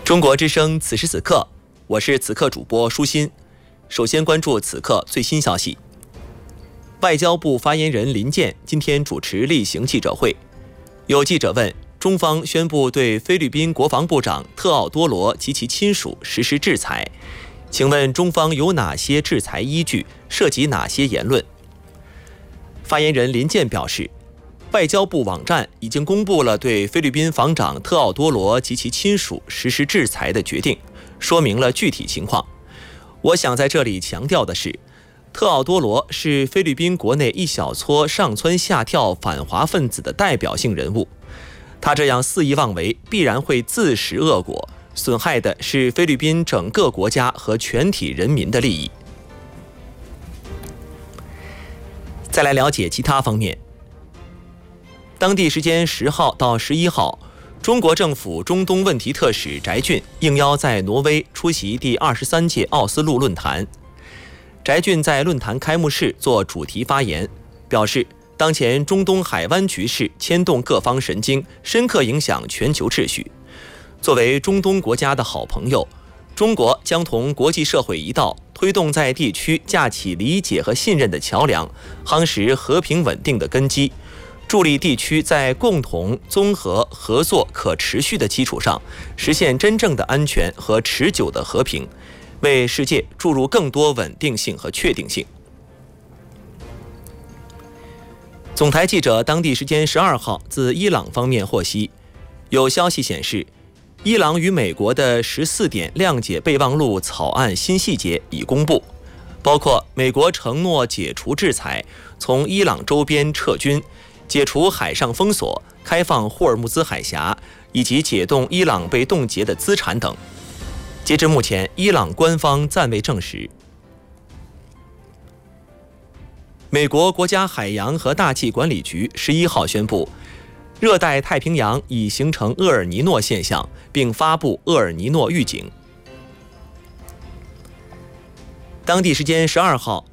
中国之声此时此刻，我是此刻主播舒心。首先关注此刻最新消息。外交部发言人林健今天主持例行记者会，有记者问，中方宣布对菲律宾国防部长特奥多罗及其亲属实施制裁，请问中方有哪些制裁依据，涉及哪些言论？发言人林健表示，外交部网站已经公布了对菲律宾防长特奥多罗及其亲属实施制裁的决定，说明了具体情况。我想在这里强调的是，特奥多罗是菲律宾国内一小撮上蹿下跳反华分子的代表性人物，他这样肆意妄为必然会自食恶果，损害的是菲律宾整个国家和全体人民的利益。再来了解其他方面。当地时间10号到11号，中国政府中东问题特使翟俊应邀在挪威出席第23届奥斯陆论坛。翟俊在论坛开幕式做主题发言，表示当前中东海湾局势牵动各方神经，深刻影响全球秩序。作为中东国家的好朋友，中国将同国际社会一道，推动在地区架起理解和信任的桥梁，夯实和平稳定的根基，助力地区在共同、综合、合作、可持续的基础上，实现真正的安全和持久的和平，为世界注入更多稳定性和确定性。总台记者当地时间12号自伊朗方面获悉，有消息显示，伊朗与美国的14点谅解备忘录草案新细节已公布，包括美国承诺解除制裁，从伊朗周边撤军，解除海上封锁，开放霍尔木兹海峡，以及解冻伊朗被冻结的资产等。截至目前，伊朗官方暂未证实。美国国家海洋和大气管理局11号宣布，热带太平洋已形成厄尔尼诺现象，并发布厄尔尼诺预警。当地时间12号，